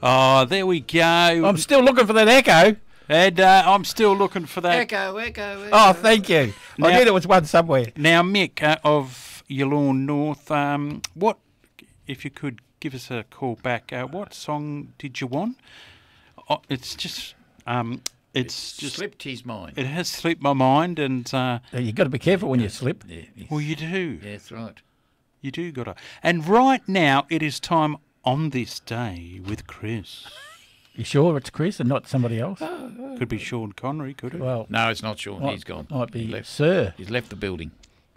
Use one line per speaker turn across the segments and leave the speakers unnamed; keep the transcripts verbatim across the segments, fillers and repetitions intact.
Oh, there we go.
I'm still looking for that echo.
And uh, I'm still looking for that.
Echo, echo, echo.
Oh, thank you.
Now-
I knew there was one somewhere.
Now, Mick uh, of Yallourn North, um, what, if you could give us a call back, uh, what song did you want? Oh, it's just, um, it's,
It's
just,
slipped his mind.
it has slipped my mind, and uh,
You've got to be careful when you slip.
Yeah, yes.
well, you do,
Yeah, that's right.
you do got to. And right now, it is time on this day with Chris.
You sure it's Chris and not somebody else?
Could be Sean Connery, could it?
Well,
No, it's not Sean.
might,
He's gone.
Might
He
be
left.
Sir.
He's left the building.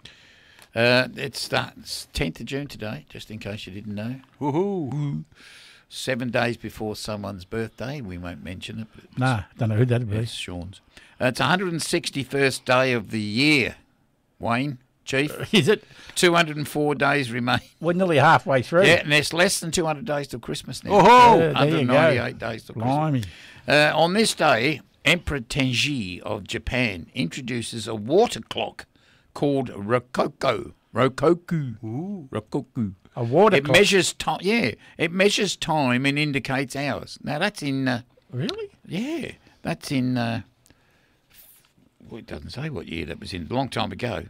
Uh, it's that it's tenth of June today, just in case you didn't know.
Woohoo!
Seven days before someone's birthday. We won't mention it. But it's,
Nah, don't know who that'd be.
it's Sean's. Uh, it's one hundred sixty-first day of the year, Wayne, Chief.
Is it?
two hundred four days remain.
We're nearly halfway through.
Yeah, and there's less than two hundred days till Christmas now.
Oh,
Yeah, there you go.
one hundred ninety-eight days till Christmas.
Blimey.
Uh, on this day, Emperor Tenji of Japan introduces a water clock called Rokoku. Rokoku.
Ooh.
Rokoku.
A water
It
clock.
measures time. Yeah, it measures time and indicates hours. Now that's in. Uh,
Really?
yeah, that's in. Uh, well, it doesn't say what year that was in. A long time ago.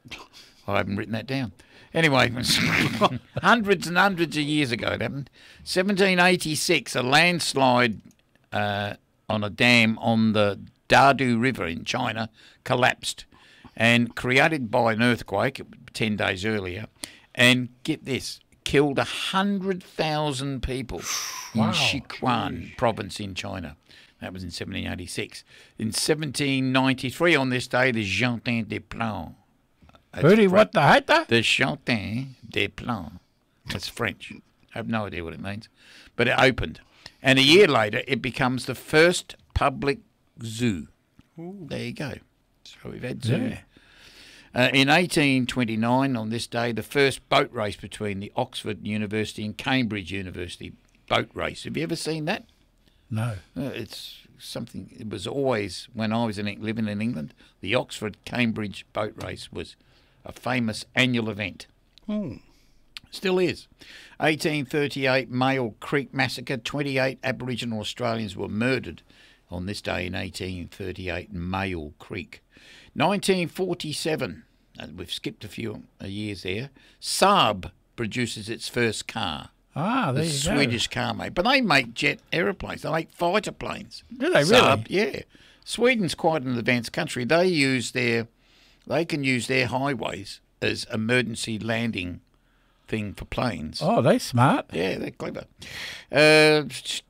I haven't written that down. Anyway, hundreds and hundreds of years ago it happened. seventeen eighty-six, a landslide uh, on a dam on the Dadu River in China collapsed and created by an earthquake ten days earlier. And get this, killed one hundred thousand people
Wow.
in Sichuan province in China. That was in seventeen eighty-six. In seventeen ninety-three, on this day, the Jardin des Plantes. That's
Who do you
French.
what the hate that?
The Jardin des Plantes. That's French. I have no idea what it means. But it opened. And a year later, it becomes the first public zoo. There you go. So we've had zoo.
Yeah.
Uh, in eighteen twenty-nine, on this day, the first boat race between the Oxford University and Cambridge University boat race. Have you ever seen that?
No.
Uh, it's something. It was always, when I was in, living in England, the Oxford-Cambridge boat race was a famous annual event.
Oh.
Still is. eighteen thirty-eight, Mayo Creek Massacre. twenty-eight Aboriginal Australians were murdered on this day in eighteen thirty-eight in Mayo Creek. nineteen forty-seven, and we've skipped a few uh, years there, Saab produces its first car.
Ah, there
The
you
Swedish car mate. But they make jet aeroplanes. They make fighter planes.
Do they
Saab,
really?
yeah. Sweden's quite an advanced country. They use their, they can use their highways as emergency landing thing for planes.
go. Oh, they smart.
Yeah, they're clever. Uh,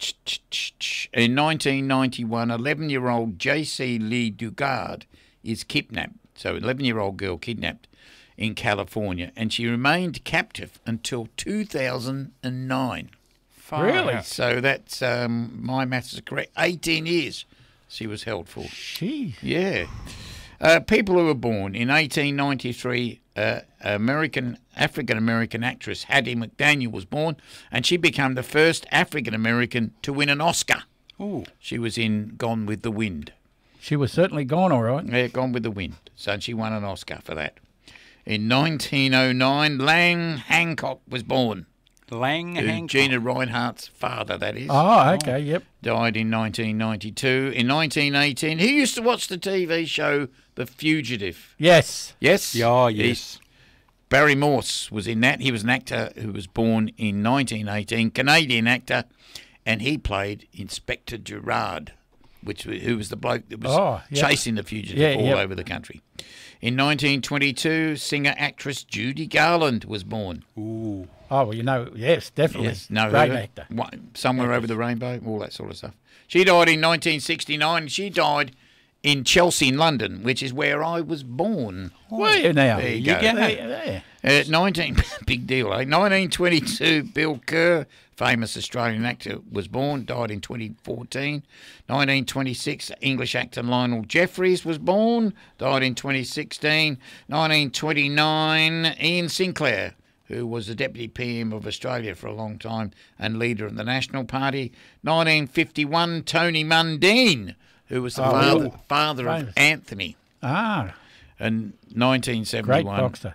in nineteen ninety-one, eleven-year-old J C Lee Dugard is kidnapped. So, an eleven-year-old girl kidnapped in California, and she remained captive until two thousand nine.
Far
Really?
out.
So that's, um, my maths is correct, eighteen years she was held for.
Gee.
Yeah. Uh, people who were born in eighteen ninety-three, uh, American African American actress Hattie McDaniel was born, and she became the first African American to win an Oscar.
Ooh.
She was in Gone with the Wind.
She was certainly gone all right.
Yeah, Gone with the Wind. So she won an Oscar for that. In nineteen oh nine, Lang Hancock was born.
Lang
Who-
Hancock.
Gina Reinhardt's father, that is.
Oh, okay, yep.
Died in nineteen ninety-two. In nineteen eighteen, who used to watch the T V show The Fugitive?
Yes.
Yes?
Yeah, oh,
He-
yes.
Barry Morse was in that. He was an actor who was born in nineteen eighteen, Canadian actor, and he played Inspector Gerard, which was, who was the bloke that was
Oh, yep.
chasing the fugitive
Yeah,
all
yep.
over the country. In nineteen twenty-two, singer-actress Judy Garland was born.
Ooh.
Oh, well, you know, yes, definitely.
Yes, no,
Great
her.
actor.
What, Somewhere Over the Rainbow, all that sort of stuff. She died in nineteen sixty-nine. She died in Chelsea, in London, which is where I was born.
Where are you now?
There you
You
go.
go.
There, there.
Uh, nineteen big deal, eh? nineteen twenty-two, Bill Kerr, famous Australian actor, was born, died in twenty fourteen. nineteen twenty-six, English actor Lionel Jeffries was born, died in twenty sixteen. nineteen twenty-nine, Ian Sinclair, who was the Deputy P M of Australia for a long time and leader of the National Party. nineteen fifty-one, Tony Mundine, who was the
Oh,
father,
ooh.
father of
Famous.
Anthony.
Ah,
And nineteen seventy-one,
great boxer.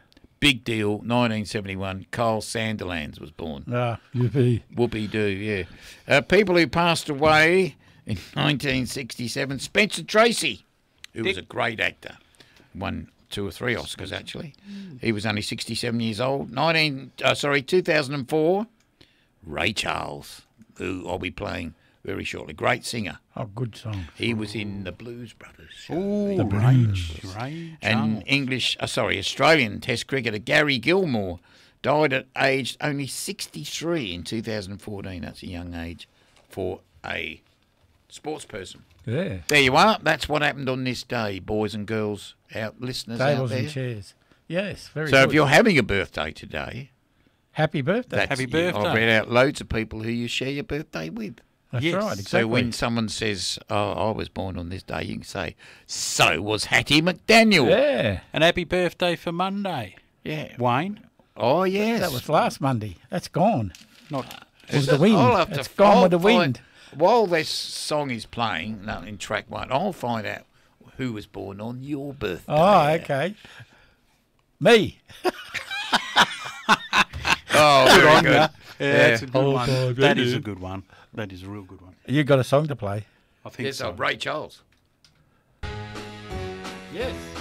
big deal, nineteen seventy-one, Kyle Sandilands was born.
Ah, yippee.
Whoopie doo, yeah. Uh, people who passed away in nineteen sixty-seven, Spencer Tracy, who was a great actor, won two or three Oscars actually. He was only sixty-seven years old. Nineteen, uh, sorry, two thousand four, Ray Charles, who I'll be playing very shortly. Great singer.
Oh, good song.
He was in the Blues Brothers show.
Oh,
The
Ray,
Blues.
Ray
And
Charles.
English, uh, sorry, Australian Test cricketer Gary Gilmore died at age only sixty-three in two thousand fourteen. That's a young age for a sports person.
Yeah.
There you are. That's what happened on this day, boys and girls, our listeners
Tables
out
and
there.
chairs. Yes, very
So
good.
if you're having a birthday today,
Happy birthday.
that's,
Happy
you- I've
birthday.
read out loads of people who you share your birthday with.
That's
Yes.
right,
So
exactly.
So when someone says, "Oh, I was born on this day," you can say, "So was Hattie McDaniel."
Yeah,
And happy birthday for Monday,
Yeah.
Wayne.
Oh yes.
that was last Monday. That's gone.
Not
With the wind.
I'll have to
It's gone
I'll
with the
find-
wind.
While this song is playing, no, in track one, I'll find out who was born on your birthday.
Oh, okay. Me.
Oh, very
on
good.
ya. Yeah, that's a good
Oh,
one.
God,
That
yeah.
is a good one. That is a real good one.
You got a song to play.
I think
Yes,
so.
oh, Ray Charles.
Yes.